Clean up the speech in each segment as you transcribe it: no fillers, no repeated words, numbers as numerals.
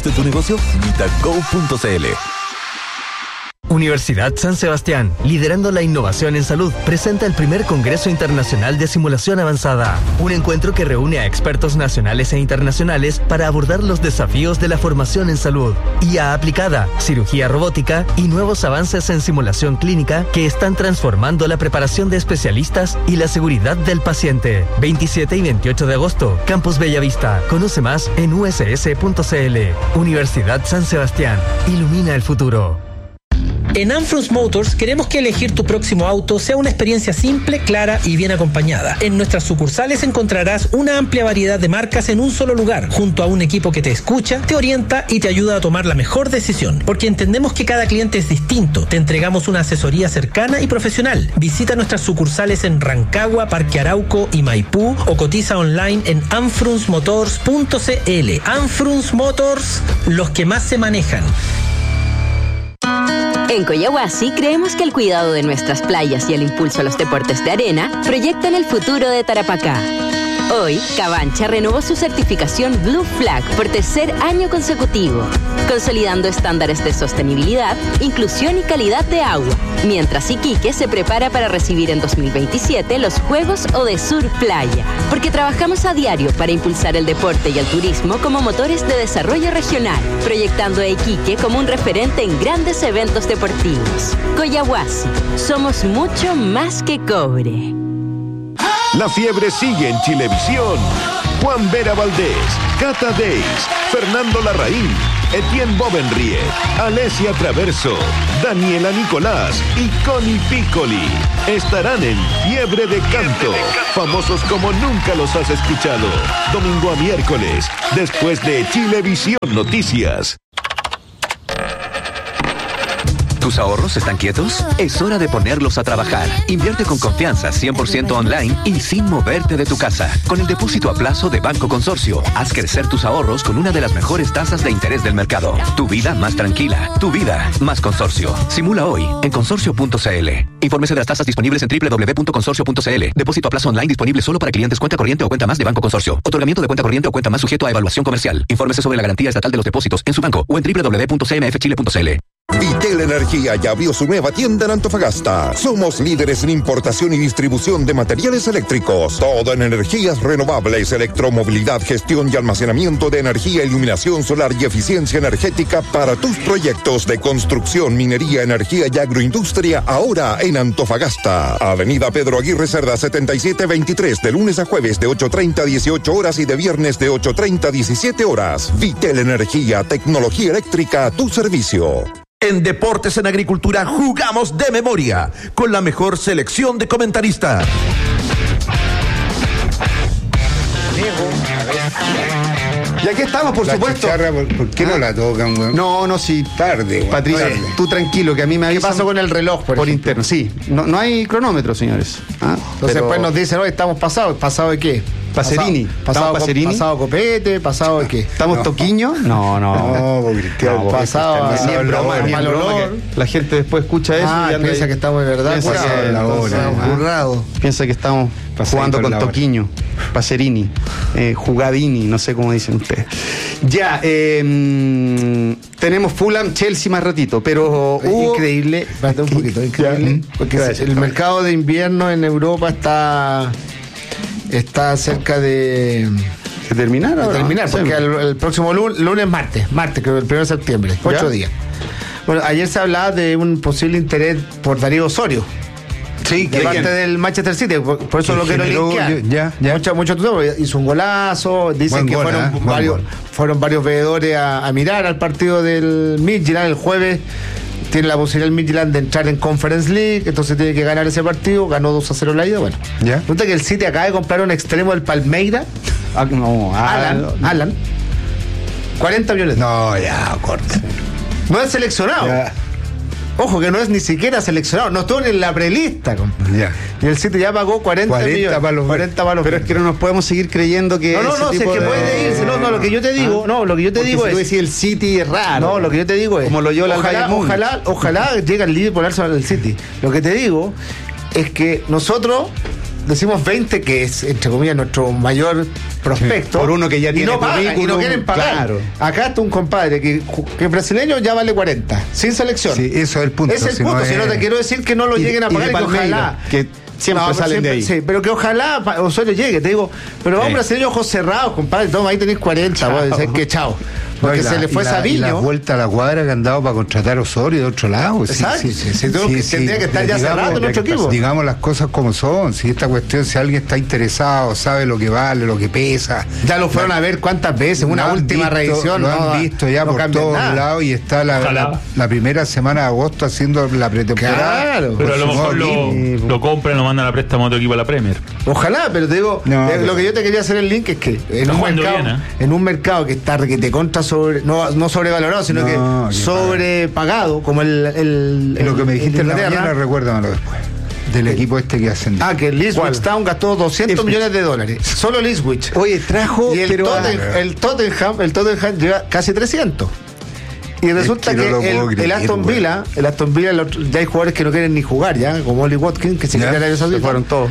de tu negocio? Visita go.cl. Universidad San Sebastián, liderando la innovación en salud, presenta el primer Congreso Internacional de Simulación Avanzada, un encuentro que reúne a expertos nacionales e internacionales para abordar los desafíos de la formación en salud, IA aplicada, cirugía robótica y nuevos avances en simulación clínica que están transformando la preparación de especialistas y la seguridad del paciente. 27 y 28 de agosto, Campus Bellavista. Conoce más en uss.cl. Universidad San Sebastián, ilumina el futuro. En Anfrus Motors queremos que elegir tu próximo auto sea una experiencia simple, clara y bien acompañada. En nuestras sucursales encontrarás una amplia variedad de marcas en un solo lugar, junto a un equipo que te escucha, te orienta y te ayuda a tomar la mejor decisión. Porque entendemos que cada cliente es distinto. Te entregamos una asesoría cercana y profesional. Visita nuestras sucursales en Rancagua, Parque Arauco y Maipú o cotiza online en anfrusmotors.cl. Anfrus Motors, los que más se manejan. En Coyahuasi creemos que el cuidado de nuestras playas y el impulso a los deportes de arena proyectan el futuro de Tarapacá. Hoy, Cabancha renovó su certificación Blue Flag por tercer año consecutivo, consolidando estándares de sostenibilidad, inclusión y calidad de agua, mientras Iquique se prepara para recibir en 2027 los Juegos Odesur Playa, porque trabajamos a diario para impulsar el deporte y el turismo como motores de desarrollo regional, proyectando a Iquique como un referente en grandes eventos deportivos. Coyahuasi, somos mucho más que cobre. La fiebre sigue en Chilevisión. Juan Vera Valdés, Cata Deis, Fernando Larraín, Etienne Bovenriet, Alesia Traverso, Daniela Nicolás y Connie Piccoli estarán en Fiebre de Canto. Famosos como nunca los has escuchado. Domingo a miércoles, después de Chilevisión Noticias. ¿Tus ahorros están quietos? Es hora de ponerlos a trabajar. Invierte con confianza 100% online y sin moverte de tu casa. Con el depósito a plazo de Banco Consorcio, haz crecer tus ahorros con una de las mejores tasas de interés del mercado. Tu vida más tranquila. Tu vida más Consorcio. Simula hoy en consorcio.cl. Infórmese de las tasas disponibles en www.consorcio.cl. Depósito a plazo online disponible solo para clientes cuenta corriente o cuenta más de Banco Consorcio. Otorgamiento de cuenta corriente o cuenta más sujeto a evaluación comercial. Infórmese sobre la garantía estatal de los depósitos en su banco o en www.cmfchile.cl. Vitel Energía ya abrió su nueva tienda en Antofagasta. Somos líderes en importación y distribución de materiales eléctricos. Todo en energías renovables, electromovilidad, gestión y almacenamiento de energía, iluminación solar y eficiencia energética para tus proyectos de construcción, minería, energía y agroindustria, ahora en Antofagasta. Avenida Pedro Aguirre Cerda 7723, de lunes a jueves de 8:30 a 18 horas y de viernes de 8:30 a 17 horas. Vitel Energía, tecnología eléctrica a tu servicio. En Deportes en Agricultura jugamos de memoria con la mejor selección de comentaristas. Y aquí estamos, por supuesto. Chicharra, ¿por qué no la tocan, weón? No, sí. Tarde, weón. Patricia, tú tranquilo, que a mí me avisan. ¿Qué pasó con el reloj, por interno? Sí, no hay cronómetro, señores. Entonces después nos dicen, hoy estamos pasados. ¿Pasado de qué? Pacerini. Pasado copete, pasado de qué. ¿Estamos toquiños? No, Cristiano. Pasado mal olor. La gente después escucha eso y piensa que estamos de verdad currados. Piensa que estamos jugando con Toquiño, Pacerini, Jugadini, no sé cómo dicen ustedes. Ya, tenemos Fulham, Chelsea más ratito, pero increíble, espérate un poquito, increíble, porque el mercado de invierno en Europa está cerca de terminar, porque el próximo lunes, martes, creo, el 1 de septiembre, 8 días. Bueno, ayer se hablaba de un posible interés por Darío Osorio. Sí, de parte del Manchester City, por eso lo quiero linkear. Mucho tiempo, hizo un golazo, dicen que fueron varios veedores a mirar al partido del Midtjylland el jueves. Tiene la posibilidad el Midtjylland de entrar en Conference League, entonces tiene que ganar ese partido, ganó 2-0 la ida, bueno. Resulta que el City acaba de comprar un extremo del Palmeiras, Alan, 40 millones. No, ya, corta. No es seleccionado. Ojo, que no es ni siquiera seleccionado, no estuvo en la prelista. Y el City ya pagó 40 millones. 40 palos. Pero es que no nos podemos seguir creyendo que. No, si es que puede irse. No, lo que yo te digo, si es. Si el City es raro. No, lo que yo te digo es. Como lo llevó ojalá llegue el Liverpool al City. Lo que te digo es que nosotros decimos 20, que es, entre comillas, nuestro mayor prospecto. Por uno que ya tiene y no quieren pagar. Claro. Acá está un compadre que brasileño ya vale 40, sin selección. Sí, eso es el punto. Es el punto, si no te quiero decir que no lo lleguen a pagar y que ojalá. Que siempre salen de ahí. Sí, pero que ojalá Osorio llegue, te digo, pero va un brasileño ojos cerrados, compadre, toma, ahí tenés 40, vos decís que chao. Porque se le fue Sabiño. Y la vuelta a la cuadra que han dado para contratar a Osorio de otro lado. Exacto. Tendría que estar ya cerrado en nuestro equipo. Digamos las cosas como son. Si esta cuestión, si alguien está interesado, sabe lo que vale, lo que pesa. Ya lo fueron a ver cuántas veces, una última revisión. Lo han visto ya por todos lados y está la primera semana de agosto haciendo la pretemporada. Claro. Pero a lo mejor lo compran, lo mandan a préstamo a otro equipo a la Premier. Ojalá, pero te digo, lo que yo te quería hacer el link es que en un mercado que está que te contra no sobrevalorado, sino que sobrepagado, como lo que me dijiste en la mañana, recuérdamelo después. Del equipo que hacen. Que el Ipswich Town gastó 200 millones de dólares. Solo el Ipswich. Oye, trajo. Y el Tottenham lleva casi 300. Y resulta que el Aston Villa, ya hay jugadores que no quieren ni jugar, ya, como Oli Watkins, que se fueron todos.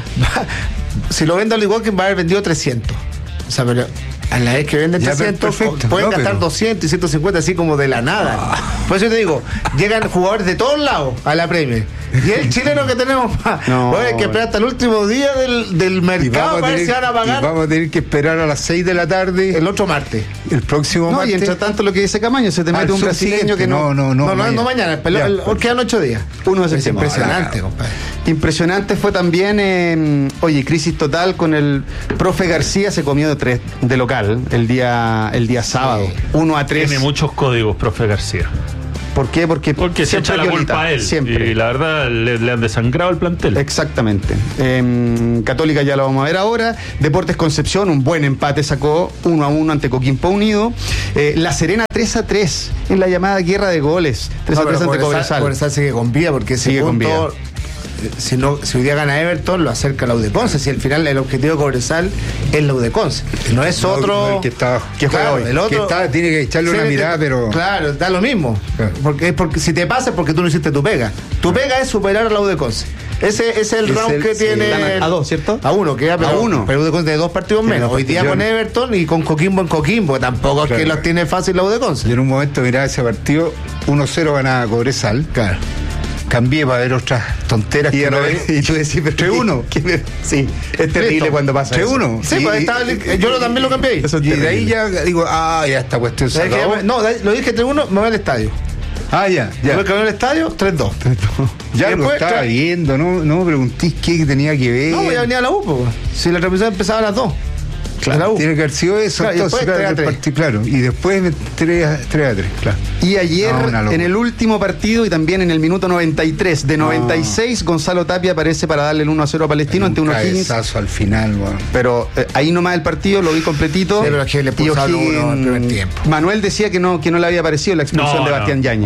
Si lo vende Oli Watkins, va a haber vendido 300. O sea, pero a la vez que venden 300, pueden gastar 200 y 150 así como de la nada. Por eso te digo, llegan jugadores de todos lados a la Premier. Y el chileno que tenemos, hay que esperar hasta el último día del mercado para ver si van a pagar. Y vamos a tener que esperar a las 6 de la tarde. El otro martes. El próximo martes. Y entre tanto, lo que dice Camaño, se te mete un brasileño que no mañana. Quedan 8 días. 1 de septiembre. Impresionante, compadre. Impresionante fue también, crisis total con el profe García, se comió de 3 de local el día sábado. 1-3. Tiene muchos códigos, profe García. ¿Por qué? Porque se echa la culpa a él. Siempre. Y la verdad le han desangrado el plantel. Exactamente. Católica ya lo vamos a ver ahora. Deportes Concepción, un buen empate sacó 1-1 ante Coquimbo Unido. La Serena 3-3 en la llamada guerra de goles. 3-3 ante Cobresal. Cobresal sigue con vida porque ese punto, si hoy día gana Everton, lo acerca a la Udeconce. Si al final el objetivo de Cobresal es la Udeconce, no es otro que juega hoy. El otro tiene que echarle una mirada, pero claro, da lo mismo. Claro. Porque si te pasa es porque tú no hiciste tu pega. Tu pega es superar a la Udeconce. Ese es el round que tiene a 2, ¿cierto? A 1, que a 1. Pero Udeconce de 2 partidos menos. Hoy día con Everton y con Coquimbo en Coquimbo. Tampoco es que los tiene fácil la Udeconce. Yo en un momento miraba ese partido, 1-0 ganaba Cobresal. Claro. Cambié para ver otras tonteras y tú decís, pero 3-1. Sí, es terrible cuando pasa 3-1. Sí, pues yo también lo cambié. Y de ahí ya digo, ya esta cuestión se acabó. No, lo dije 3-1, me voy al estadio. Ya. Me quedé en el estadio, 3-2. Ya lo estaba viendo, no me preguntéis qué tenía que ver. No, ya venía a la U, si la transmisión empezaba a las 2. Claro, tiene que haber sido eso, claro, entonces, y después 3-3, claro. Y ayer, en el último partido y también en el minuto 93 de 96, Gonzalo Tapia aparece para darle el 1-0 a Palestino ante unos Higgins. Al final, bueno. Pero ahí nomás el partido lo vi completito. Sí, pero es que le puso uno al primer tiempo. Manuel decía que no le había parecido la expulsión de Bastián Yáñez.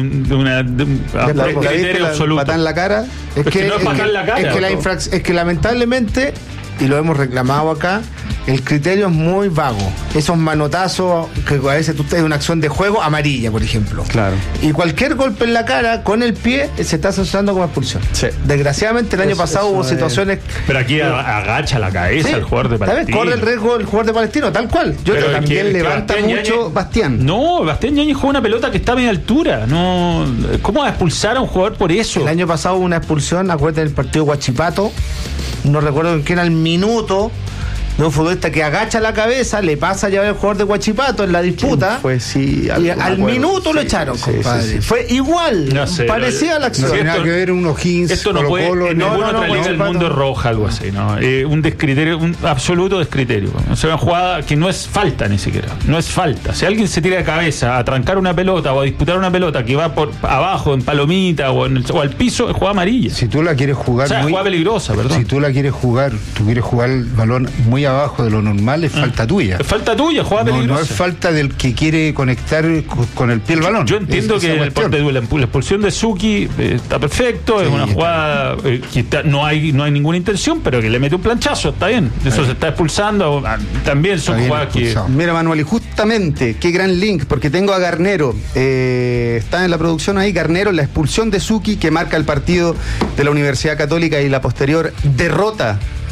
Patada en la cara. Es que lamentablemente, y lo hemos reclamado acá, el criterio es muy vago. Esos manotazos que a veces tú tienes una acción de juego, amarilla, por ejemplo. Claro. Y cualquier golpe en la cara con el pie se está asociando como expulsión. Sí. Desgraciadamente el año pasado hubo situaciones. Pero aquí agacha la cabeza el jugador de Palestino. Corre el riesgo el jugador de Palestino, tal cual. Pero también levanta mucho Bastián. No, Bastián Yáñez juega una pelota que está a media altura. No, ¿cómo va a expulsar a un jugador por eso? El año pasado hubo una expulsión, acuérdate del partido Huachipato. No recuerdo en qué era el minuto. De un futbolista que agacha la cabeza, le pasa a llevar el jugador de Huachipato en la disputa. Y al minuto lo echaron, compadre. Sí. Fue igual, parecía la acción. Tiene que ver unos 15. Esto no puede, en ninguna otra liga del mundo es roja, algo así, ¿no? Un descriterio, un absoluto descriterio. O sea, una jugada que no es falta ni siquiera. No es falta. Si alguien se tira de cabeza a trancar una pelota o a disputar una pelota que va por abajo, en palomita o al piso, es jugada amarilla. Si tú la quieres jugar. Es jugada peligrosa, perdón. Si tú la quieres jugar, tú quieres jugar el balón muy abajo de lo normal, es falta tuya. Es falta tuya, jugada peligrosa. No es falta del que quiere conectar con el pie el balón. Yo entiendo que la expulsión de Suki está perfecto, es una jugada que no hay ninguna intención, pero que le mete un planchazo, está bien. Eso se está expulsando. También son jugadas que. Mira, Manuel, y justamente, qué gran link, porque tengo a Garnero, está en la producción ahí, Garnero, la expulsión de Suki que marca el partido de la Universidad Católica y la posterior derrota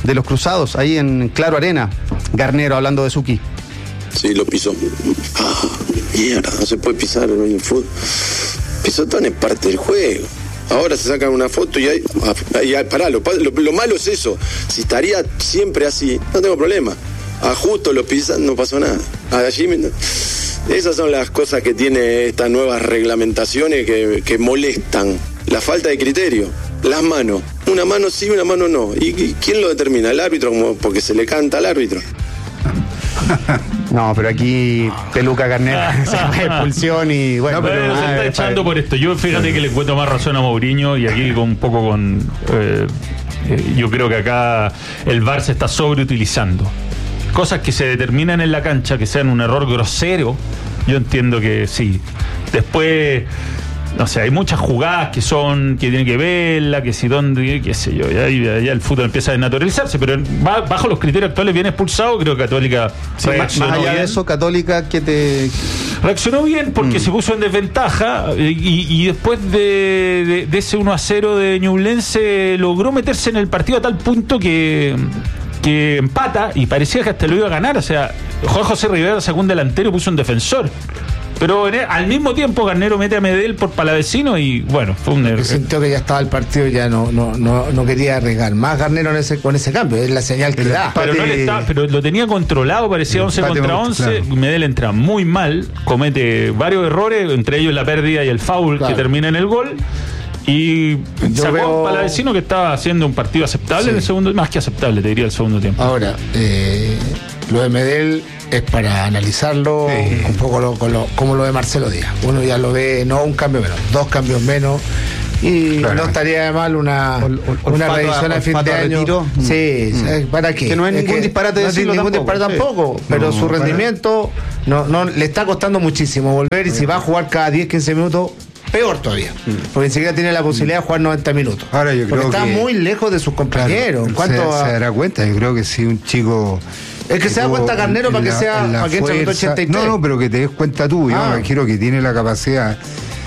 de los Cruzados, ahí en Claro Arena. Garnero hablando de Suki. Sí, lo pisó. Mierda, no se puede pisar en el fútbol. Pisotón es parte del juego. Ahora se sacan una foto y pará, lo malo es eso. Si estaría siempre así, no tengo problema. A Justo lo pisan, no pasó nada. A Jimmy, esas son las cosas que tiene estas nuevas reglamentaciones que molestan. La falta de criterio. Las manos. Una mano sí, una mano no. ¿Y quién lo determina? El árbitro, porque se le canta al árbitro. No, pero aquí Peluca Garnero se va de expulsión y bueno. No, pero se está echando por esto. Yo fíjate que le encuentro más razón a Mourinho y aquí un poco con yo creo que acá el VAR se está sobreutilizando. Cosas que se determinan en la cancha, que sean un error grosero, yo entiendo que sí. Después, no sé, hay muchas jugadas que tienen que verla, que si dónde, qué sé yo, ya el fútbol empieza a desnaturalizarse, pero bajo los criterios actuales bien expulsado, creo que Católica reaccionó más allá bien. De eso, Católica, reaccionó bien porque se puso en desventaja y después de ese 1-0 de Ñublense logró meterse en el partido a tal punto que empata y parecía que hasta lo iba a ganar. O sea, Juan José Rivera sacó un delantero y puso un defensor. Pero al mismo tiempo Garnero mete a Medel por Palavecino y bueno, fue un error. Sintió que ya estaba el partido y ya no quería arriesgar más Garnero con ese cambio, es la señal que da. Pero lo tenía controlado, parecía 11 contra 11, claro. Medel entra muy mal, comete varios errores, entre ellos la pérdida y el foul, claro, que termina en el gol. Y sacó a Palavecino, que estaba haciendo un partido aceptable, sí, en el segundo, más que aceptable, te diría, el segundo tiempo. Ahora, lo de Medel es para analizarlo, sí, un poco como lo de Marcelo Díaz. Uno ya lo ve, no un cambio menos, 2 cambios menos. Y claro, no estaría de mal una revisión al fin de año. Sí, ¿para qué? Que no es ningún disparate decirlo tampoco, pero su rendimiento no le está costando muchísimo volver, y si va a jugar cada 10-15 minutos, peor todavía, porque ni siquiera tiene la posibilidad de jugar 90 minutos. Ahora yo creo está muy lejos de sus compañeros. Claro, se dará cuenta, yo creo que si un chico... Es que se da cuenta Garnero para que entre el 83. No, pero que te des cuenta tú. Yo me quiero que tiene la capacidad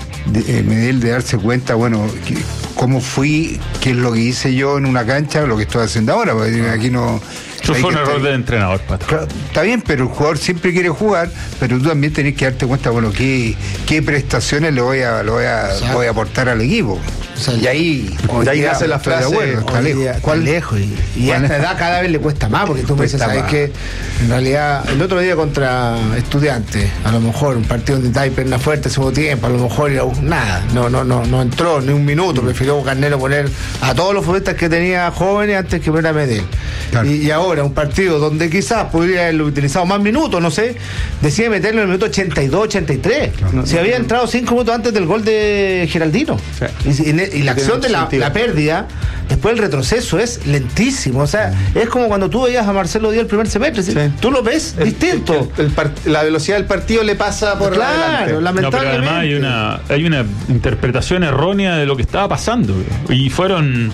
Medel de darse cuenta, bueno, cómo fui, qué es lo que hice yo en una cancha, lo que estoy haciendo ahora, porque aquí no... Eso fue un error del entrenador, Pato. Está bien, pero el jugador siempre quiere jugar, pero tú también tenés que darte cuenta, bueno, qué prestaciones le voy a aportar al equipo. O sea, y ahí hace la frase, está lejos. Y a esta edad cada vez le cuesta más, porque tú me dices, ¿sabes qué? En realidad, el otro día contra Estudiantes, a lo mejor un partido donde está perna fuerte, segundo tiempo, a lo mejor nada, no entró ni un minuto, prefirió Garnero poner a todos los futbolistas que tenía jóvenes antes que poner a Medel. Claro. Y ahora un partido donde quizás podría haberlo utilizado más minutos, no sé, decide meterlo en el minuto 82, 83. Si había entrado 5 minutos antes del gol de Geraldino. Y la acción de la pérdida, después el retroceso es lentísimo. O sea, es como cuando tú veías a Marcelo Díaz el primer semestre. ¿Sí? Tú lo ves distinto. La velocidad del partido le pasa por claro, lamentablemente. No, pero además hay una interpretación errónea de lo que estaba pasando. Y fueron...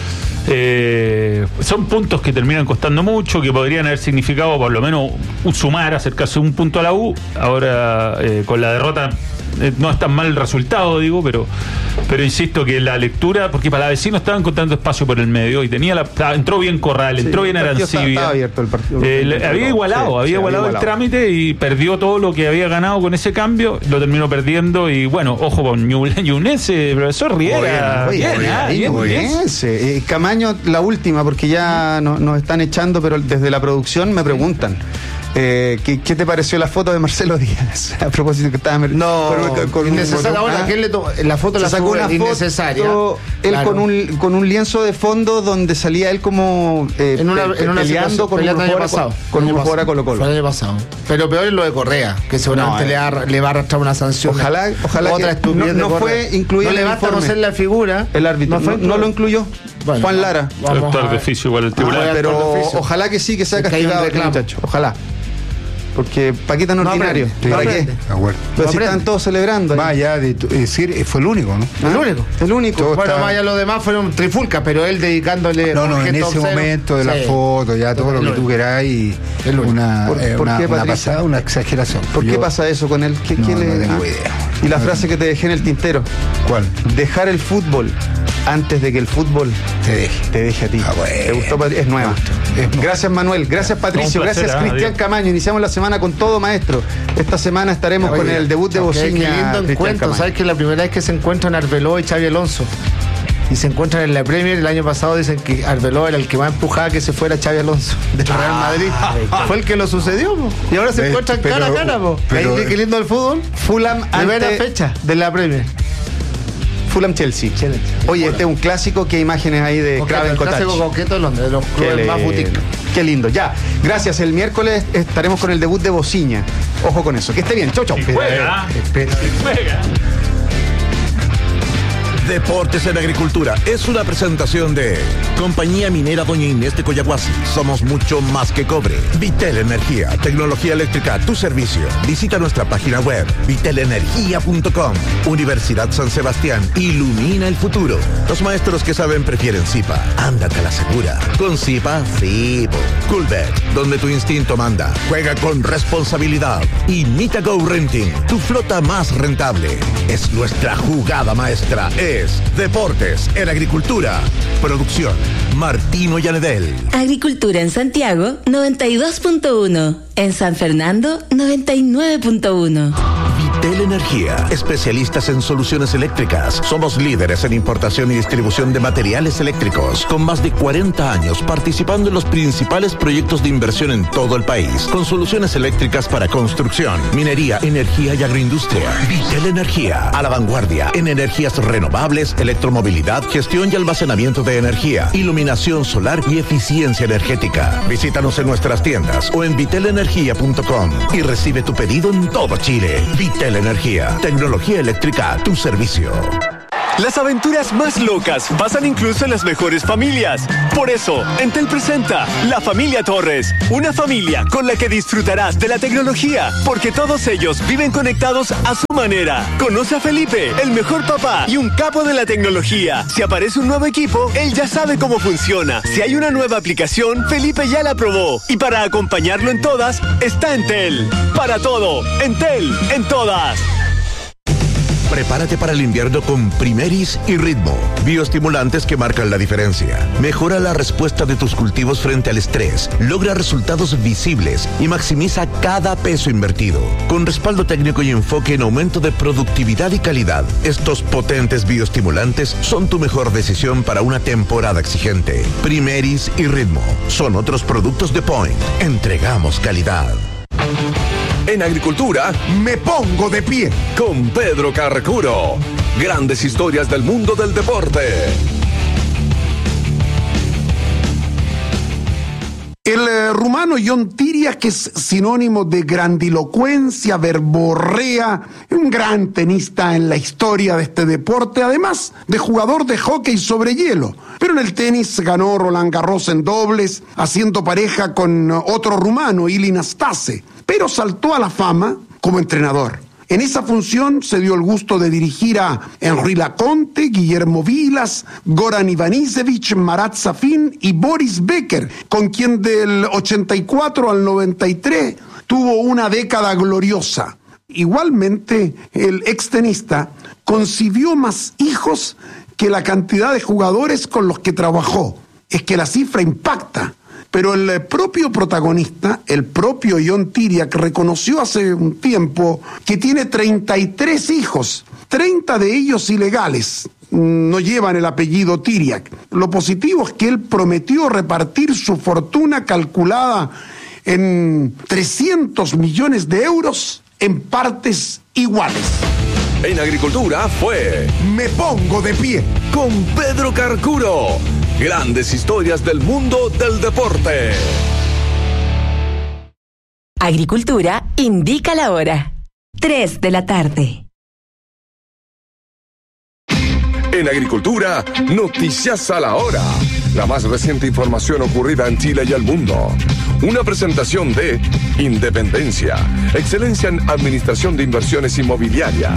son puntos que terminan costando mucho, que podrían haber significado por lo menos sumar, acercarse un punto a la U. Ahora con la derrota no es tan mal el resultado, digo, pero insisto que la lectura, porque Palavecino estaba encontrando espacio por el medio y entró bien Corral, entró bien Arancibia, estaba abierto el partido, había igualado el trámite y perdió todo lo que había ganado con ese cambio, lo terminó perdiendo. Y bueno, ojo con Ñublense, profesor Riera, Camaño, la última, porque ya nos están echando, pero desde la producción me preguntan. ¿Qué te pareció la foto de Marcelo Díaz? A propósito que estaba innecesaria. Ahora que la foto la sacó una innecesaria. Él claro, con un lienzo de fondo donde salía él como peleando con un jugador a Colo-Colo. Fue el año pasado. Pero peor es lo de Correa, que seguramente le va a arrastrar una sanción. Ojalá otra estupidez. No fue incluido. No le basta conocer la figura. El árbitro no lo incluyó. Bueno, Juan Lara. Doctor de oficio igual el tribunal. Pero ojalá que sí, que sea castigado el muchacho. Ojalá. Porque Paquita no es ordinario. ¿Para qué? Pero si están todos celebrando. Más allá de decir, fue el único, ¿no? El único. Bueno, más allá los demás fueron trifulcas, pero él dedicándole. No, en ese momento de la foto, ya todo lo que tú querás, y una pasada, una exageración. ¿Por qué pasa eso con él? No tengo idea. Y la frase que te dejé en el tintero. ¿Cuál? Dejar el fútbol antes de que el fútbol te deje a ti. Bueno. ¿Te gustó? Es nueva. Gracias, Manuel. Gracias, Patricio. Placer, gracias, Cristian Camaño. Iniciamos la semana con todo, maestro. Esta semana estaremos con el debut de Bociña. Qué lindo encuentro. ¿Sabes que la primera vez que se encuentran Arbeloa y Xavi Alonso? Y se encuentran en la Premier, el año pasado dicen que Arbeloa era el que más empujaba que se fuera Xavi Alonso del Real Madrid. Fue el que lo sucedió, po. Y ahora se encuentran cara a cara, po. Qué lindo el fútbol. Fulham Primera fecha de la Premier. Fulham-Chelsea. Oye, este es un clásico. ¿Qué imágenes hay de Craven Cottage? El clásico coqueto de Londres, de los clubes más boutique. Qué lindo. Ya, gracias. El miércoles estaremos con el debut de Bociña. Ojo con eso. Que esté bien. Chau, chau. Juega. Deportes en Agricultura es una presentación de Compañía Minera Doña Inés de Coyahuasi. Somos mucho más que cobre. Vitel Energía, tecnología eléctrica a tu servicio. Visita nuestra página web vitelenergia.com. Universidad San Sebastián, ilumina el futuro. Los maestros que saben prefieren Zipa. Ándate a la segura. Con Zipa, sí. Coolbet, donde tu instinto manda. Juega con responsabilidad. Y Mita Go Renting, tu flota más rentable. Es nuestra jugada maestra. Deportes en Agricultura. Producción Martino Yanedel. Agricultura en Santiago 92.1. En San Fernando 99.1. Vitel Energía, especialistas en soluciones eléctricas. Somos líderes en importación y distribución de materiales eléctricos, con más de 40 años participando en los principales proyectos de inversión en todo el país, con soluciones eléctricas para construcción, minería, energía y agroindustria. Vitel Energía, a la vanguardia en energías renovables, electromovilidad, gestión y almacenamiento de energía, iluminación solar y eficiencia energética. Visítanos en nuestras tiendas o en vitelenergia.com y recibe tu pedido en todo Chile. Vitel Energía, tecnología eléctrica a tu servicio. Las aventuras más locas pasan incluso en las mejores familias. Por eso, Entel presenta La Familia Torres, una familia con la que disfrutarás de la tecnología, porque todos ellos viven conectados a su manera. Conoce a Felipe, el mejor papá y un capo de la tecnología. Si aparece un nuevo equipo, él ya sabe cómo funciona. Si hay una nueva aplicación, Felipe ya la probó. Y para acompañarlo en todas, está Entel. Para todo, Entel, en todas. Prepárate para el invierno con Primeris y Ritmo, bioestimulantes que marcan la diferencia. Mejora la respuesta de tus cultivos frente al estrés, logra resultados visibles y maximiza cada peso invertido. Con respaldo técnico y enfoque en aumento de productividad y calidad, estos potentes bioestimulantes son tu mejor decisión para una temporada exigente. Primeris y Ritmo son otros productos de Point. Entregamos calidad. En Agricultura, me pongo de pie con Pedro Carcuro. Grandes historias del mundo del deporte. El rumano John Tiriac, que es sinónimo de grandilocuencia, verborrea, un gran tenista en la historia de este deporte, además de jugador de hockey sobre hielo. Pero en el tenis ganó Roland Garros en dobles, haciendo pareja con otro rumano, Ilie Nastase, pero saltó a la fama como entrenador. En esa función se dio el gusto de dirigir a Henri Laconte, Guillermo Vilas, Goran Ivanisevic, Marat Safin y Boris Becker, con quien del 84 al 93 tuvo una década gloriosa. Igualmente, el extenista concibió más hijos que la cantidad de jugadores con los que trabajó. Es que la cifra impacta. Pero el propio protagonista, el propio John Tiriac, reconoció hace un tiempo que tiene 33 hijos, 30 de ellos ilegales. No llevan el apellido Tiriac. Lo positivo es que él prometió repartir su fortuna calculada en 300 millones de euros en partes iguales. En Agricultura fue Me Pongo de Pie con Pedro Carcuro. Grandes historias del mundo del deporte. Agricultura indica la hora. 3 de la tarde. En Agricultura, noticias a la hora. La más reciente información ocurrida en Chile y el mundo. Una presentación de Independencia, excelencia en administración de inversiones inmobiliarias.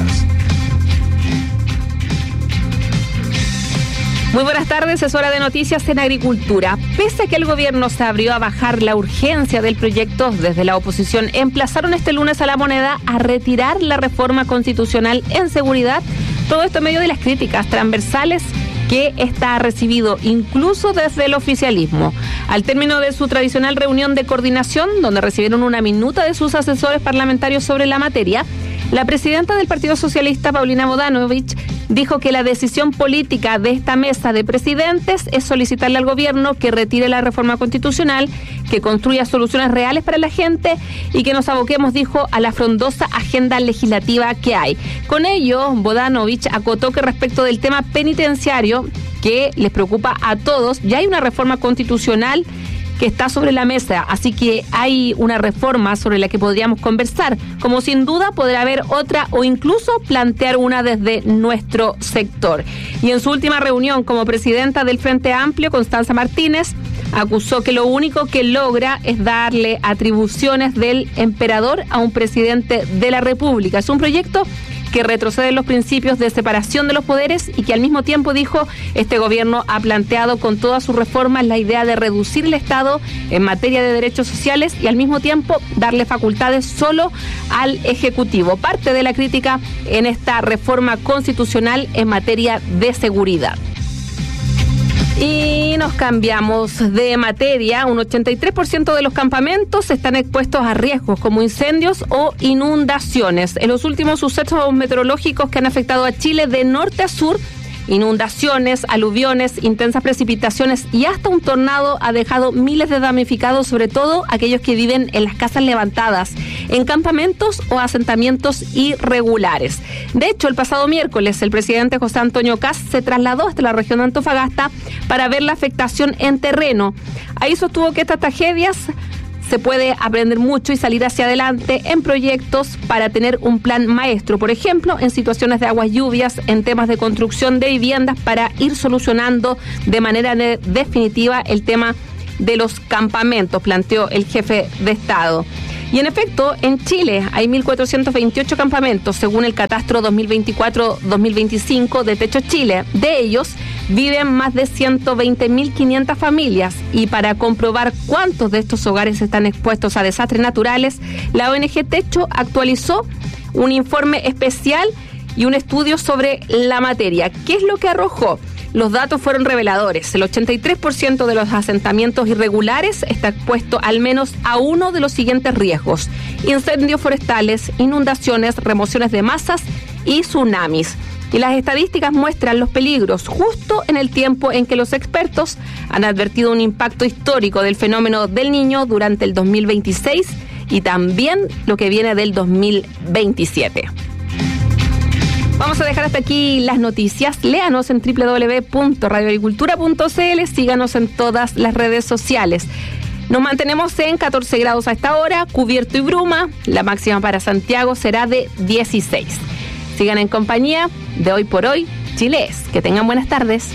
Muy buenas tardes, es hora de noticias en Agricultura. Pese a que el gobierno se abrió a bajar la urgencia del proyecto, desde la oposición emplazaron este lunes a la Moneda a retirar la reforma constitucional en seguridad. Todo esto en medio de las críticas transversales que está recibido incluso desde el oficialismo. Al término de su tradicional reunión de coordinación, donde recibieron una minuta de sus asesores parlamentarios sobre la materia, la presidenta del Partido Socialista, Paulina Bodanovich, dijo que la decisión política de esta mesa de presidentes es solicitarle al gobierno que retire la reforma constitucional, que construya soluciones reales para la gente y que nos aboquemos, dijo, a la frondosa agenda legislativa que hay. Con ello, Bodanovich acotó que respecto del tema penitenciario, que les preocupa a todos, ya hay una reforma constitucional que está sobre la mesa, así que hay una reforma sobre la que podríamos conversar, como sin duda podrá haber otra o incluso plantear una desde nuestro sector. Y en su última reunión como presidenta del Frente Amplio, Constanza Martínez acusó que lo único que logra es darle atribuciones del emperador a un presidente de la República. Es un proyecto que retrocede en los principios de separación de los poderes y que al mismo tiempo, dijo, este gobierno ha planteado con todas sus reformas la idea de reducir el Estado en materia de derechos sociales y al mismo tiempo darle facultades solo al Ejecutivo. Parte de la crítica en esta reforma constitucional en materia de seguridad. Y nos cambiamos de materia. Un 83% de los campamentos están expuestos a riesgos como incendios o inundaciones. En los últimos sucesos meteorológicos que han afectado a Chile de norte a sur, inundaciones, aluviones, intensas precipitaciones y hasta un tornado ha dejado miles de damnificados, sobre todo aquellos que viven en las casas levantadas, en campamentos o asentamientos irregulares. De hecho, el pasado miércoles, el presidente José Antonio Kast se trasladó hasta la región de Antofagasta para ver la afectación en terreno. Ahí sostuvo que estas tragedias se puede aprender mucho y salir hacia adelante en proyectos para tener un plan maestro, por ejemplo, en situaciones de aguas lluvias, en temas de construcción de viviendas para ir solucionando de manera definitiva el tema de los campamentos, planteó el jefe de Estado. Y en efecto, en Chile hay 1.428 campamentos, según el catastro 2024-2025 de Techo Chile. De ellos viven más de 120.500 familias. Y para comprobar cuántos de estos hogares están expuestos a desastres naturales, la ONG Techo actualizó un informe especial y un estudio sobre la materia. ¿Qué es lo que arrojó? Los datos fueron reveladores. El 83% de los asentamientos irregulares está expuesto al menos a uno de los siguientes riesgos: incendios forestales, inundaciones, remociones de masas y tsunamis. Y las estadísticas muestran los peligros justo en el tiempo en que los expertos han advertido un impacto histórico del fenómeno del Niño durante el 2026 y también lo que viene del 2027. Vamos a dejar hasta aquí las noticias. Léanos en www.radioagricultura.cl. Síganos en todas las redes sociales. Nos mantenemos en 14 grados a esta hora, cubierto y bruma. La máxima para Santiago será de 16. Sigan en compañía de Hoy por Hoy, Chile es. Que tengan buenas tardes.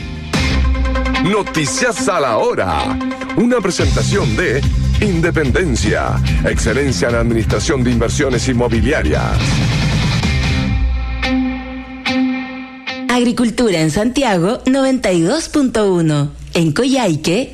Noticias a la hora. Una presentación de Independencia. Excelencia en Administración de Inversiones Inmobiliarias. Agricultura en Santiago 92.1. En Coyhaique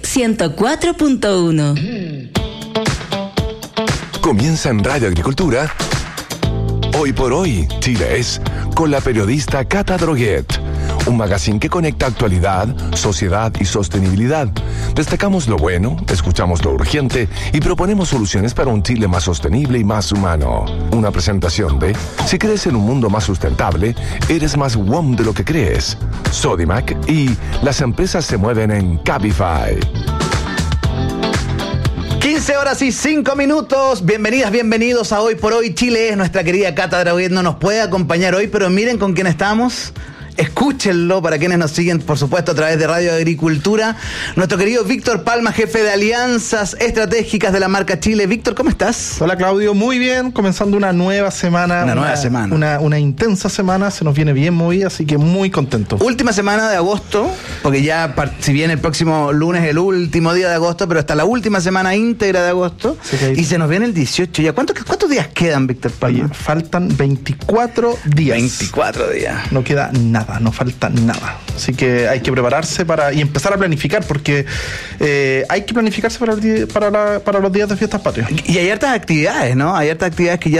104.1. Comienza en Radio Agricultura. Hoy por Hoy, Chile es, con la periodista Cata Droguet. Un magazine que conecta actualidad, sociedad y sostenibilidad. Destacamos lo bueno, escuchamos lo urgente y proponemos soluciones para un Chile más sostenible y más humano. Una presentación de, si crees en un mundo más sustentable, eres más WOM de lo que crees. Sodimac y las empresas se mueven en Cabify. 15 horas y 5 minutos. Bienvenidas, bienvenidos a Hoy por Hoy Chile es. Nuestra querida Cata Droguet no nos puede acompañar hoy, pero miren con quién estamos. Escúchenlo para quienes nos siguen, por supuesto, a través de Radio Agricultura. Nuestro querido Víctor Palma, jefe de alianzas estratégicas de la marca Chile. Víctor, ¿cómo estás? Hola, Claudio, muy bien. Comenzando una nueva semana. Una intensa semana. Se nos viene bien movida, así que muy contento. Última semana de agosto, porque ya, si bien el próximo lunes es el último día de agosto, pero hasta la última semana íntegra de agosto. Y se nos viene el 18 ya. ¿Cuántos días quedan, Víctor Palma? Oye, faltan 24 días. 24 días. No queda nada. No falta nada. Así que hay que prepararse y empezar a planificar, porque hay que planificarse para los días de fiestas patrias. Y hay hartas actividades, ¿no? Hay hartas actividades que ya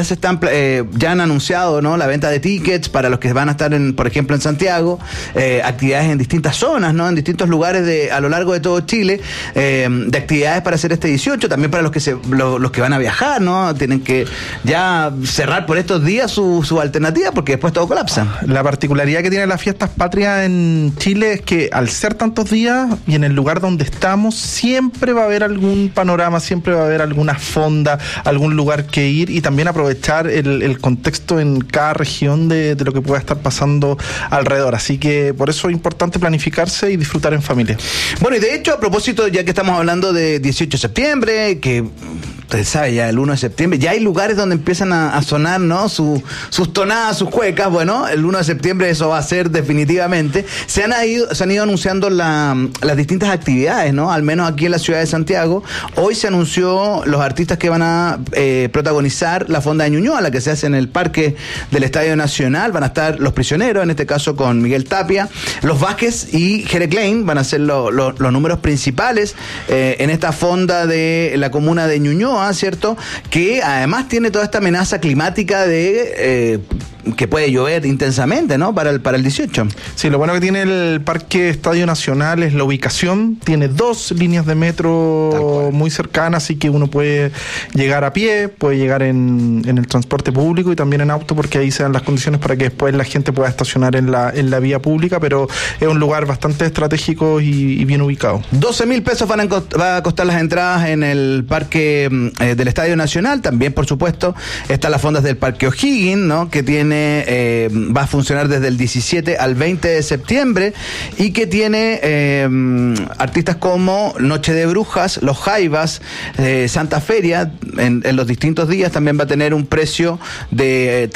ya han anunciado, ¿no? La venta de tickets para los que van a estar, por ejemplo, en Santiago, actividades en distintas zonas, ¿no? En distintos lugares a lo largo de todo Chile, de actividades para hacer este 18, también para los que van a viajar, ¿no? Tienen que ya cerrar por estos días su alternativa, porque después todo colapsa. La particularidad que tienen las fiestas patrias en Chile es que al ser tantos días y en el lugar donde estamos, siempre va a haber algún panorama, siempre va a haber alguna fonda, algún lugar que ir, y también aprovechar el contexto en cada región de lo que pueda estar pasando alrededor. Así que por eso es importante planificarse y disfrutar en familia. Bueno, y de hecho, a propósito, ya que estamos hablando de 18 de septiembre, que ustedes saben, ya el 1 de septiembre, ya hay lugares donde empiezan a sonar, ¿no? Sus tonadas, sus cuecas. Bueno, el 1 de septiembre eso va a ser definitivamente. Se han ido anunciando las distintas actividades, ¿no? Al menos aquí en la ciudad de Santiago. Hoy se anunció los artistas que van a protagonizar la fonda de Ñuñoa, la que se hace en el Parque del Estadio Nacional. Van a estar Los Prisioneros, en este caso con Miguel Tapia. Los Vázquez y Jere Klein van a ser los números principales en esta fonda de la comuna de Ñuñoa, ¿cierto? Que además tiene toda esta amenaza climática de que puede llover intensamente, ¿no? Para el 18. Sí, lo bueno que tiene el Parque Estadio Nacional es la ubicación. Tiene 2 líneas de metro muy cercanas, así que uno puede llegar a pie, puede llegar en el transporte público y también en auto, porque ahí se dan las condiciones para que después la gente pueda estacionar en la vía pública, pero es un lugar bastante estratégico y bien ubicado. 12,000 pesos va a costar las entradas en el Parque del Estadio Nacional. También, por supuesto, están las fondas del Parque O'Higgins, ¿no? Que tiene va a funcionar desde el 17 al 20 de septiembre y que tiene artistas como Noche de Brujas, Los Jaivas, Santa Feria. En los distintos días también va a tener un precio de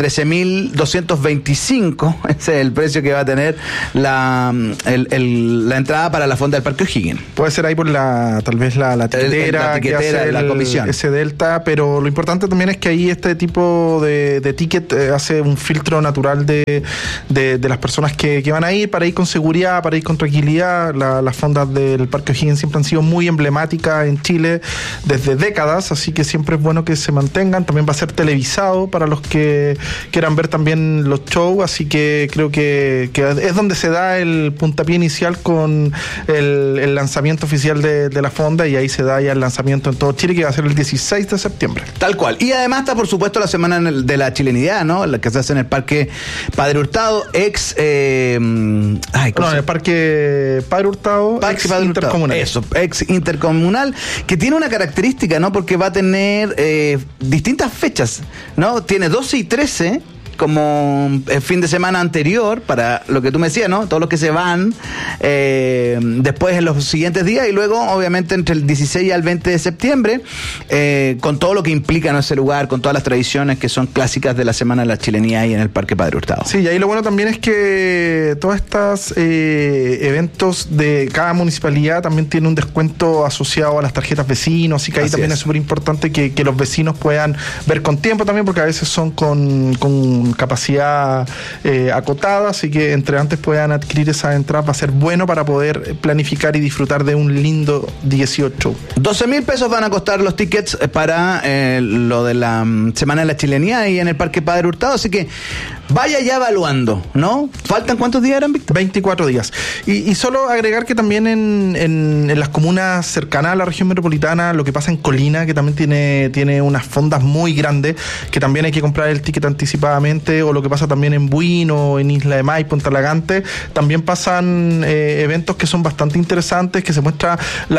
13.225. Ese es el precio que va a tener la entrada para la fonda del Parque O'Higgins. Puede ser ahí por tal vez la tiquetera que hace la comisión. Ese delta, pero lo importante también es que ahí este tipo de ticket hace un filtro natural de las personas que van a ir, para ir con seguridad, para ir con tranquilidad. Las fondas del Parque O'Higgins siempre han sido muy emblemáticas en Chile desde décadas, así que siempre es bueno que se mantengan. También va a ser televisado para los que quieran ver también los shows, así que creo que es donde se da el puntapié inicial con el lanzamiento oficial de la fonda, y ahí se da ya el lanzamiento en todo Chile, que va a ser el 16 de septiembre. Tal cual. Y además está, por supuesto, la semana de la chilenidad, ¿no? La que se hace en el Parque Padre Hurtado, en el Parque Padre Hurtado, intercomunal. Eso, ex intercomunal, que tiene una característica, ¿no? Porque va a tener distintas fechas, ¿no? Tiene 12 y 13 como el fin de semana anterior, para lo que tú me decías, ¿no? Todos los que se van después en los siguientes días, y luego obviamente entre el 16 y el 20 de septiembre, con todo lo que implica, ¿no? Ese lugar, con todas las tradiciones que son clásicas de la Semana de la Chilenidad ahí en el Parque Padre Hurtado. Sí, y ahí lo bueno también es que todas estas eventos de cada municipalidad también tiene un descuento asociado a las tarjetas vecinos, así que ahí también es súper importante que los vecinos puedan ver con tiempo también, porque a veces son con capacidad acotada, así que entre antes puedan adquirir esa entrada, va a ser bueno para poder planificar y disfrutar de un lindo 18. 12,000 pesos van a costar los tickets para lo de la Semana de la Chilenidad y en el Parque Padre Hurtado, así que vaya ya evaluando, ¿no? ¿Faltan cuántos días eran, Víctor? 24 días. Y solo agregar que también en las comunas cercanas a la región metropolitana, lo que pasa en Colina, que también tiene unas fondas muy grandes, que también hay que comprar el ticket anticipadamente, o lo que pasa también en Buino, en Isla de Maipo, en Talagante, también pasan eventos que son bastante interesantes, que se muestra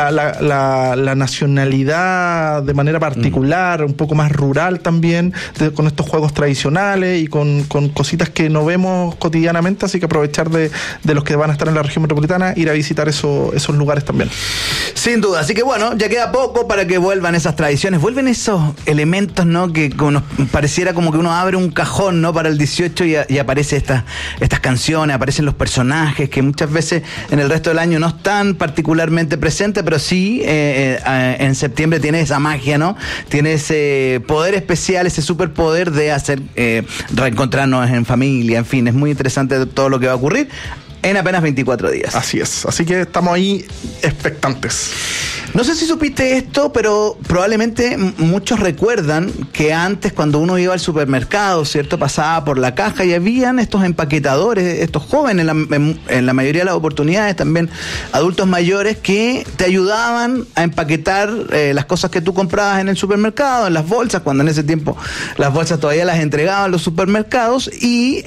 la nacionalidad de manera particular, un poco más rural también, con estos juegos tradicionales y con cositas que no vemos cotidianamente, así que aprovechar de los que van a estar en la región metropolitana, ir a visitar esos lugares también. Sin duda, así que bueno, ya queda poco para que vuelvan esas tradiciones, vuelven esos elementos, ¿no? Que nos pareciera como que uno abre un cajón, ¿no? Para el 18 y aparece estas canciones, aparecen los personajes que muchas veces en el resto del año no están particularmente presentes, pero sí en septiembre tiene esa magia, ¿no? Tiene ese poder especial, ese superpoder de hacer reencontrarnos en familia, en fin, es muy interesante todo lo que va a ocurrir. en apenas 24 días. Así es, así que estamos ahí expectantes. No sé si supiste esto, pero probablemente muchos recuerdan que antes, cuando uno iba al supermercado, ¿cierto? Pasaba por la caja y habían estos empaquetadores, estos jóvenes, en la mayoría de las oportunidades, también adultos mayores, que te ayudaban a empaquetar las cosas que tú comprabas en el supermercado, en las bolsas, cuando en ese tiempo las bolsas todavía las entregaban los supermercados, y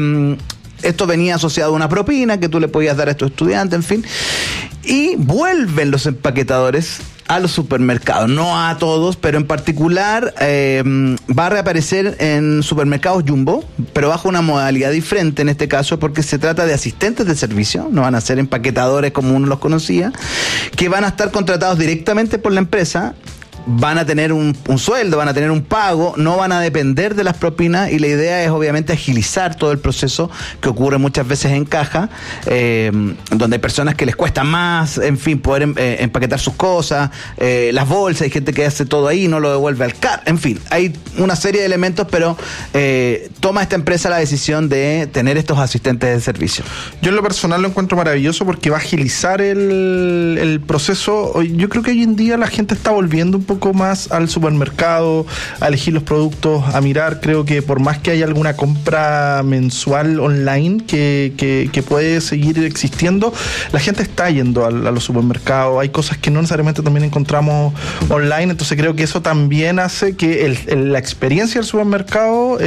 esto venía asociado a una propina que tú le podías dar a estos estudiantes, en fin. Y vuelven los empaquetadores a los supermercados, no a todos, pero en particular va a reaparecer en supermercados Jumbo, pero bajo una modalidad diferente en este caso, porque se trata de asistentes de servicio, no van a ser empaquetadores como uno los conocía, que van a estar contratados directamente por la empresa. Van a tener un sueldo, van a tener un pago, no van a depender de las propinas, y la idea es obviamente agilizar todo el proceso que ocurre muchas veces en caja, donde hay personas que les cuesta más, en fin, poder empaquetar sus cosas, las bolsas, hay gente que hace todo ahí, no lo devuelve al CAR, en fin, hay una serie de elementos, pero toma esta empresa la decisión de tener estos asistentes de servicio. Yo en lo personal lo encuentro maravilloso porque va a agilizar el proceso. Yo creo que hoy en día la gente está volviendo un poco más al supermercado, a elegir los productos, a mirar. Creo que por más que haya alguna compra mensual online que puede seguir existiendo, la gente está yendo a los supermercados. Hay cosas que no necesariamente también encontramos online, entonces creo que eso también hace que la experiencia del supermercado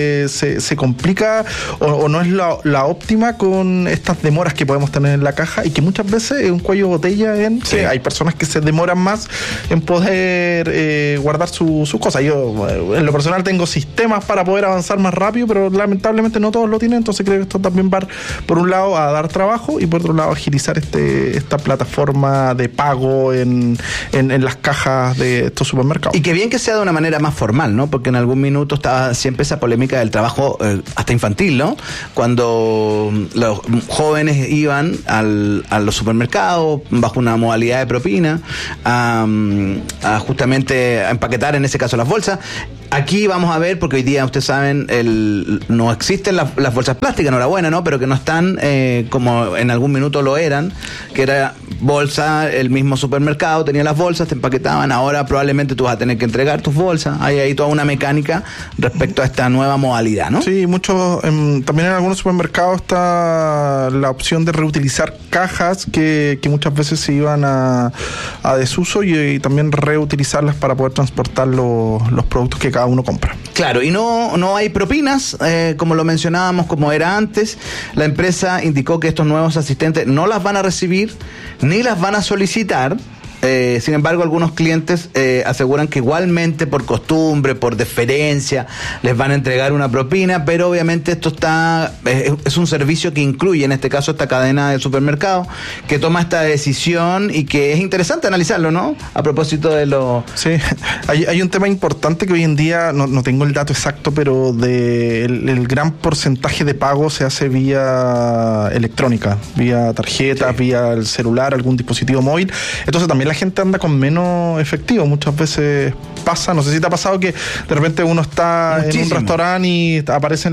se complica o no es la óptima con estas demoras que podemos tener en la caja, y que muchas veces es un cuello de botella que hay personas que se demoran más en poder guardar sus cosas. Yo en lo personal tengo sistemas para poder avanzar más rápido, pero lamentablemente no todos lo tienen, entonces creo que esto también va por un lado a dar trabajo y por otro lado a agilizar esta plataforma de pago en las cajas de estos supermercados. Y que bien que sea de una manera más formal, ¿no? Porque en algún minuto estaba siempre esa polémica del trabajo hasta infantil, ¿no? Cuando los jóvenes iban a los supermercados bajo una modalidad de propina a justamente a empaquetar, en ese caso, las bolsas. Aquí vamos a ver, porque hoy día, ustedes saben, no existen las bolsas plásticas, enhorabuena, ¿no? Pero que no están como en algún minuto lo eran, que era bolsa, el mismo supermercado tenía las bolsas, te empaquetaban. Ahora probablemente tú vas a tener que entregar tus bolsas. Hay ahí toda una mecánica respecto a esta nueva modalidad, ¿no? Sí, también en algunos supermercados está la opción de reutilizar cajas que muchas veces se iban a desuso, y también reutilizarlas para poder transportar los productos que cada uno compra. Claro, y no hay propinas, como lo mencionábamos, como era antes. La empresa indicó que estos nuevos asistentes no las van a recibir ni las van a solicitar. Sin embargo, algunos clientes aseguran que igualmente, por costumbre, por deferencia, les van a entregar una propina, pero obviamente esto es un servicio que incluye, en este caso, esta cadena de supermercados que toma esta decisión, y que es interesante analizarlo, ¿no? A propósito de lo... Sí, hay un tema importante que hoy en día, no tengo el dato exacto, pero el gran porcentaje de pago se hace vía electrónica, vía tarjeta, vía el celular, algún dispositivo móvil. Entonces también la gente anda con menos efectivo. Muchas veces pasa, no sé si te ha pasado, que de repente uno está en un restaurante y aparecen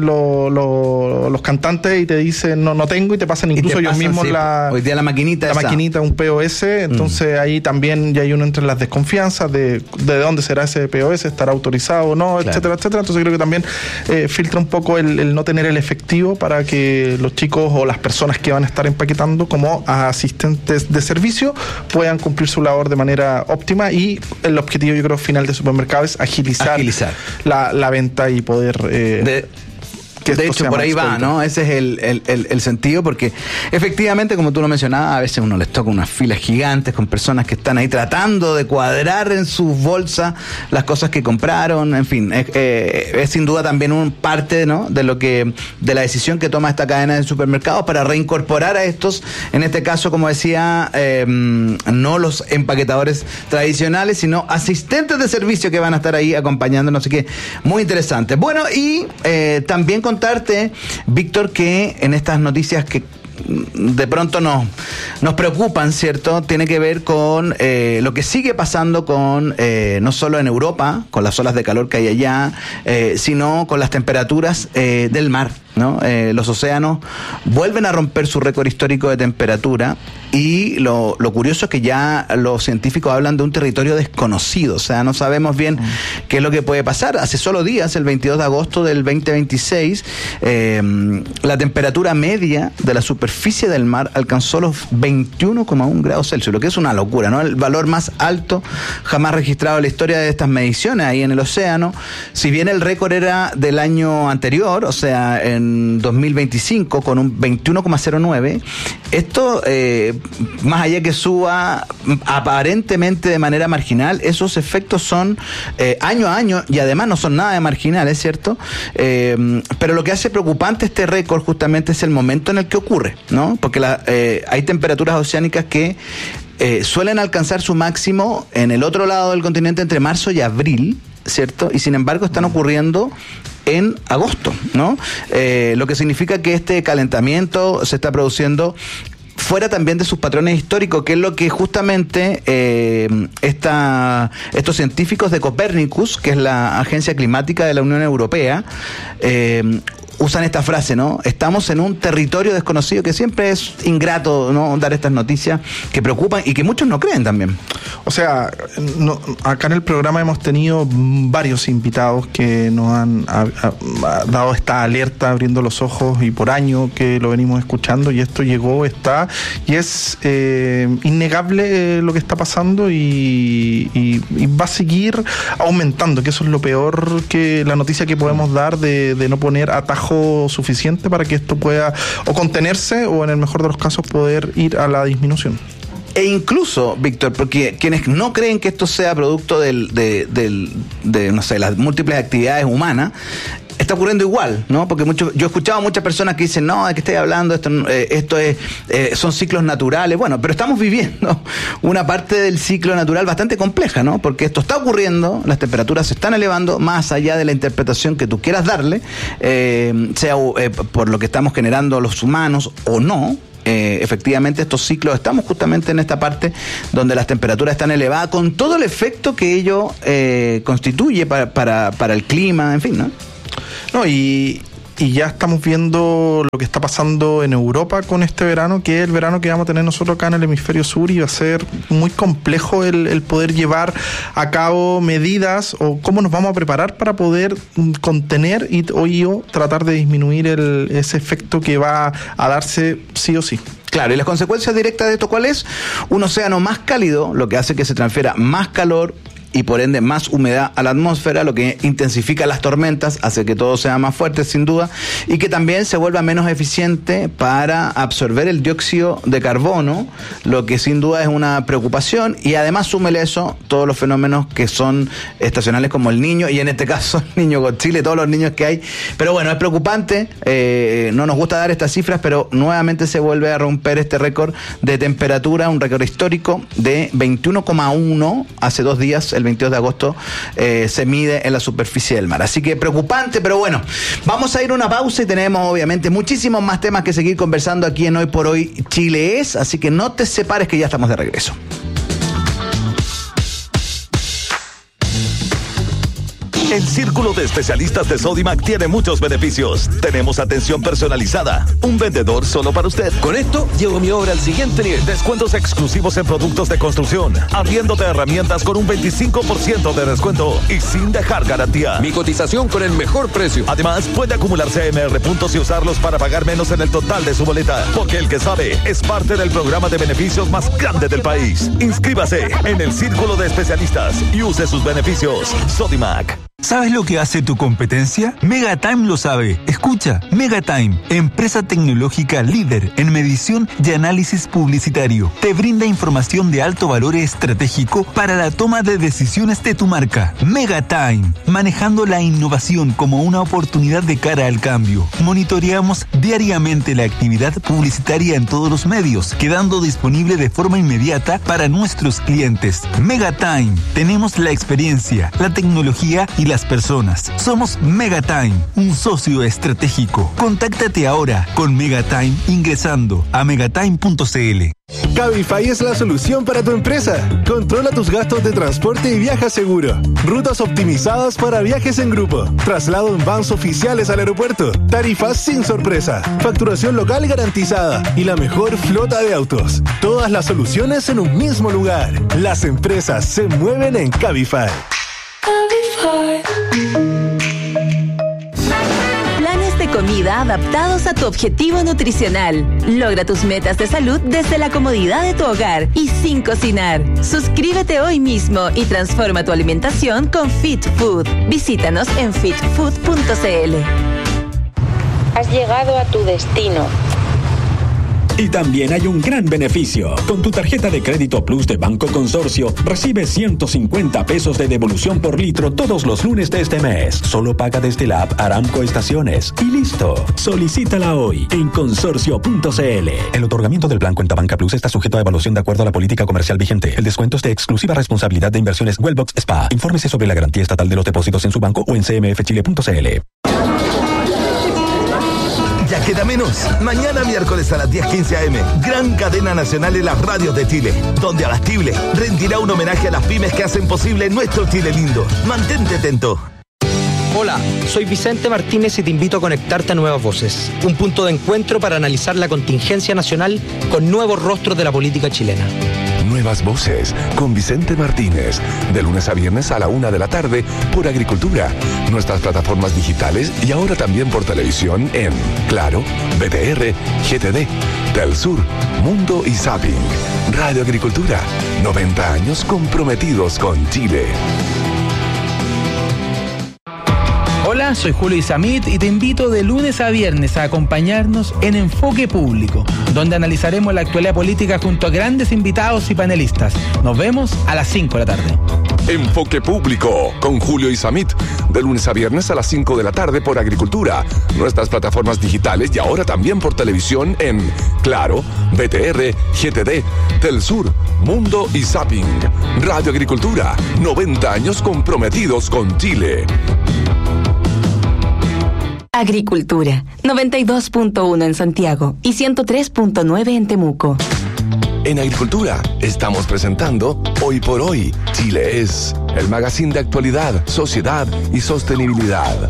los cantantes y te dicen no tengo, y te pasan incluso ellos mismos hoy día la maquinita, un POS. Entonces ahí también ya hay uno entre las desconfianzas de dónde será ese POS, estará autorizado o no, etcétera. Entonces creo que también filtra un poco el no tener el efectivo para que los chicos o las personas que van a estar empaquetando como asistentes de servicio puedan cumplir su labor de manera óptima, y el objetivo, yo creo, final de supermercado es agilizar. La venta y poder... De hecho, por ahí va, ¿no? Ese es el sentido, porque efectivamente, como tú lo mencionabas, a veces uno les toca unas filas gigantes con personas que están ahí tratando de cuadrar en sus bolsas las cosas que compraron, en fin, es sin duda también parte, ¿no? de la decisión que toma esta cadena de supermercados para reincorporar a estos, en este caso, como decía, no los empaquetadores tradicionales, sino asistentes de servicio que van a estar ahí acompañándonos, así que muy interesante. Bueno, y también contarte, Víctor, que en estas noticias que de pronto nos preocupan, ¿cierto? Tiene que ver con lo que sigue pasando con no solo en Europa, con las olas de calor que hay allá, sino con las temperaturas del mar, ¿no? Los océanos vuelven a romper su récord histórico de temperatura y lo curioso es que ya los científicos hablan de un territorio desconocido, o sea, no sabemos bien qué es lo que puede pasar. Hace solo días, el 22 de agosto del 2026, la temperatura media de la superficie del mar alcanzó los 21,1 grados Celsius, lo que es una locura, ¿no? El valor más alto jamás registrado en la historia de estas mediciones ahí en el océano. Si bien el récord era del año anterior, o sea, en 2025, con un 21,09, esto, más allá que suba aparentemente de manera marginal, esos efectos son año a año y además no son nada de marginales, ¿cierto? Pero lo que hace preocupante este récord justamente es el momento en el que ocurre, ¿no? Porque hay temperaturas oceánicas que suelen alcanzar su máximo en el otro lado del continente entre marzo y abril, ¿cierto? Y sin embargo están ocurriendo en agosto, ¿no? Lo que significa que este calentamiento se está produciendo fuera también de sus patrones históricos, que es lo que justamente estos científicos de Copernicus, que es la agencia climática de la Unión Europea, usan esta frase, ¿no? Estamos en un territorio desconocido, que siempre es ingrato, ¿no?, dar estas noticias que preocupan y que muchos no creen también. O sea, acá en el programa hemos tenido varios invitados que nos han dado esta alerta, abriendo los ojos, y por año que lo venimos escuchando, y esto llegó, está, y es innegable lo que está pasando y va a seguir aumentando, que eso es lo peor, que la noticia que podemos dar de no poner atajo suficiente para que esto pueda o contenerse o en el mejor de los casos poder ir a la disminución. E incluso, Víctor, porque quienes no creen que esto sea producto de no sé, las múltiples actividades humanas, está ocurriendo igual, ¿no? Porque yo he escuchado a muchas personas que dicen, no, ¿de qué estoy hablando? Esto es son ciclos naturales. Bueno, pero estamos viviendo una parte del ciclo natural bastante compleja, ¿no? Porque esto está ocurriendo, las temperaturas se están elevando más allá de la interpretación que tú quieras darle, sea por lo que estamos generando los humanos o no. Efectivamente estos ciclos, estamos justamente en esta parte donde las temperaturas están elevadas, con todo el efecto que ello constituye para el clima, en fin, ¿no? No, y ya estamos viendo lo que está pasando en Europa con este verano, que es el verano que vamos a tener nosotros acá en el hemisferio sur, y va a ser muy complejo el poder llevar a cabo medidas o cómo nos vamos a preparar para poder contener o tratar de disminuir ese efecto que va a darse sí o sí. Claro, y las consecuencias directas de esto, ¿cuál es? Un océano más cálido, lo que hace que se transfiera más calor y por ende más humedad a la atmósfera, lo que intensifica las tormentas, hace que todo sea más fuerte sin duda, y que también se vuelva menos eficiente para absorber el dióxido de carbono, lo que sin duda es una preocupación. Y además súmele eso todos los fenómenos que son estacionales, como el Niño, y en este caso el Niño con Chile, todos los niños que hay. Pero bueno, es preocupante, no nos gusta dar estas cifras, pero nuevamente se vuelve a romper este récord de temperatura, un récord histórico de 21,1 hace 2 días, el 22 de agosto, se mide en la superficie del mar. Así que preocupante, pero bueno, vamos a ir a una pausa y tenemos obviamente muchísimos más temas que seguir conversando aquí en Hoy por Hoy Chile Es, así que no te separes, que ya estamos de regreso. El Círculo de Especialistas de Sodimac tiene muchos beneficios. Tenemos atención personalizada, un vendedor solo para usted. Con esto llevo mi obra al siguiente nivel. Descuentos exclusivos en productos de construcción, abriéndote herramientas con un 25% de descuento y sin dejar garantía. Mi cotización con el mejor precio. Además, puede acumular CMR puntos y usarlos para pagar menos en el total de su boleta. Porque el que sabe es parte del programa de beneficios más grande del país. Inscríbase en el Círculo de Especialistas y use sus beneficios. Sodimac. ¿Sabes lo que hace tu competencia? Megatime lo sabe. Escucha, Megatime, empresa tecnológica líder en medición y análisis publicitario. Te brinda información de alto valor estratégico para la toma de decisiones de tu marca. Megatime, manejando la innovación como una oportunidad de cara al cambio. Monitoreamos diariamente la actividad publicitaria en todos los medios, quedando disponible de forma inmediata para nuestros clientes. Megatime, tenemos la experiencia, la tecnología y la las personas. Somos Megatime, un socio estratégico. Contáctate ahora con Megatime ingresando a megatime.cl. Cabify es la solución para tu empresa. Controla tus gastos de transporte y viaja seguro. Rutas optimizadas para viajes en grupo. Traslado en vans oficiales al aeropuerto. Tarifas sin sorpresa. Facturación local garantizada. Y la mejor flota de autos. Todas las soluciones en un mismo lugar. Las empresas se mueven en Cabify. Planes de comida adaptados a tu objetivo nutricional. Logra tus metas de salud desde la comodidad de tu hogar y sin cocinar. Suscríbete hoy mismo y transforma tu alimentación con Fit Food. Visítanos en fitfood.cl. Has llegado a tu destino. Y también hay un gran beneficio. Con tu tarjeta de crédito Plus de Banco Consorcio, recibes 150 pesos de devolución por litro todos los lunes de este mes. Solo paga desde la app Aramco Estaciones. Y listo. Solicítala hoy en consorcio.cl. El otorgamiento del plan Cuenta Banca Plus está sujeto a evaluación de acuerdo a la política comercial vigente. El descuento es de exclusiva responsabilidad de Inversiones Wellbox SPA. Infórmese sobre la garantía estatal de los depósitos en su banco o en cmfchile.cl. Ya queda menos. Mañana miércoles a las 10:15 a.m. Gran cadena nacional en las radios de Chile, donde Abastible rendirá un homenaje a las pymes que hacen posible nuestro Chile lindo. Mantente atento. Hola, soy Vicente Martínez y te invito a conectarte a Nuevas Voces, un punto de encuentro para analizar la contingencia nacional con nuevos rostros de la política chilena. Nuevas Voces con Vicente Martínez, de lunes a viernes a la 1:00 p.m. por Agricultura, nuestras plataformas digitales y ahora también por televisión en Claro, BTR, GTD, Telsur, Mundo y Zapping. Radio Agricultura, 90 años comprometidos con Chile. Hola, soy Julio Isamit y te invito de lunes a viernes a acompañarnos en Enfoque Público, donde analizaremos la actualidad política junto a grandes invitados y panelistas. Nos vemos a las 5 de la tarde. Enfoque Público con Julio Isamit, de lunes a viernes a las 5 de la tarde por Agricultura, nuestras plataformas digitales y ahora también por televisión en Claro, BTR, GTD, Telsur, Mundo y Zapping. Radio Agricultura, 90 años comprometidos con Chile. Agricultura, 92.1 en Santiago y 103.9 en Temuco. En Agricultura estamos presentando Hoy por Hoy, Chile es, el magazine de actualidad, sociedad y sostenibilidad.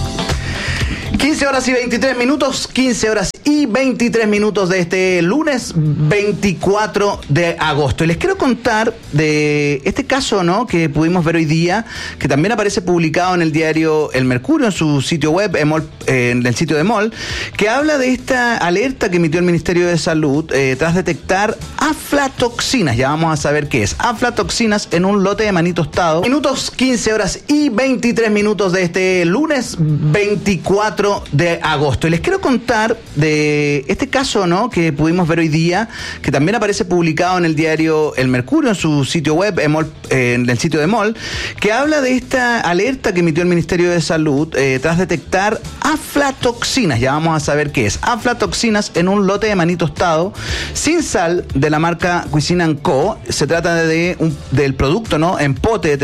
15 horas y 23 minutos, 15 horas y 23 minutos de este lunes 24 de agosto. Y les quiero contar de este caso, ¿no?, que pudimos ver hoy día, que también aparece publicado en el diario El Mercurio, en su sitio web, en el sitio de MOL, que habla de esta alerta que emitió el Ministerio de Salud tras detectar aflatoxinas. Ya vamos a saber qué es. Aflatoxinas en un lote de maní tostado. 15 horas y 23 minutos de este lunes 24 de agosto. Y les quiero contar de este caso, ¿no?, que pudimos ver hoy día, que también aparece publicado en el diario El Mercurio, en su sitio web, en el sitio de MOL, que habla de esta alerta que emitió el Ministerio de Salud tras detectar aflatoxinas. Ya vamos a saber qué es. Aflatoxinas en un lote de maní tostado sin sal de la marca Cuisine & Co. Se trata del producto, ¿no?, en pote de